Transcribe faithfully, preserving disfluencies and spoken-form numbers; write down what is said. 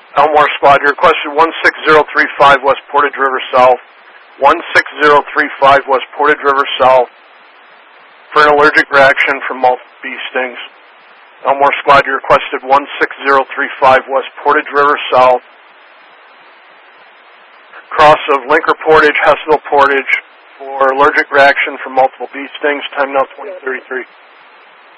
Elmore Squad, you requested one six zero three five West Portage River South. one six zero three five West Portage River South for an allergic reaction from multiple bee stings. Elmore Squad, you requested one six zero three five West Portage River South. Cross of Linker Portage, Hessville Portage for allergic reaction from multiple bee stings. Time now twenty thirty-three.